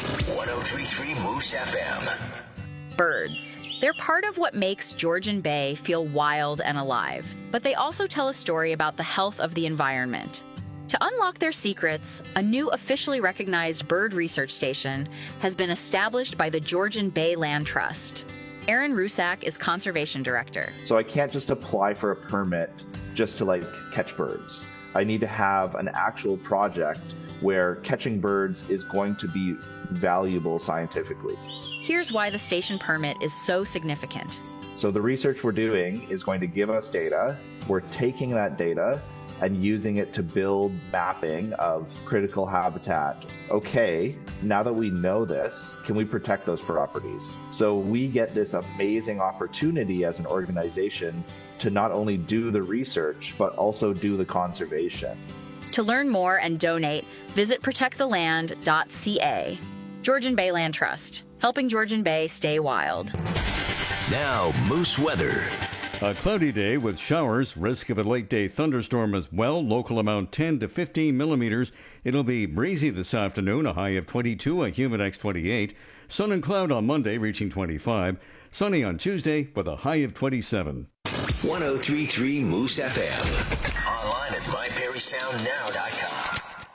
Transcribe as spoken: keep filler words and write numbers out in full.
one oh three point three Moose F M. Birds. They're part of what makes Georgian Bay feel wild and alive, but they also tell a story about the health of the environment. To unlock their secrets, a new officially recognized bird research station has been established by the Georgian Bay Land Trust. Aaron Rusak is conservation director. So I can't just apply for a permit just to like catch birds. I need to have an actual project where catching birds is going to be valuable scientifically. Here's why the station permit is so significant. So the research we're doing is going to give us data. We're taking that data and using it to build mapping of critical habitat. Okay, now that we know this, can we protect those properties? So we get this amazing opportunity as an organization to not only do the research, but also do the conservation. To learn more and donate, visit protect the land dot c a. Georgian Bay Land Trust, helping Georgian Bay stay wild. Now, Moose weather. A cloudy day with showers, risk of a late day thunderstorm as well. Local amount ten to fifteen millimeters. It'll be breezy this afternoon, a high of twenty-two, a humidex twenty-eight. Sun and cloud on Monday, reaching twenty-five. Sunny on Tuesday with a high of twenty-seven. one oh three point three Moose F M. Online at my berry sound now dot com.